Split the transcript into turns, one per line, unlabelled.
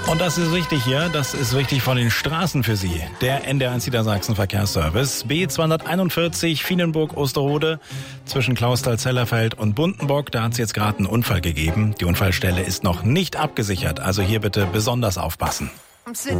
Und das ist wichtig hier, das ist wichtig von den Straßen für Sie. Der NDR1 Niedersachsen Verkehrsservice B241 Vienenburg-Osterode zwischen Clausthal-Zellerfeld und Buntenbock. Da hat es jetzt gerade einen Unfall gegeben. Die Unfallstelle ist noch nicht abgesichert, also hier bitte besonders aufpassen.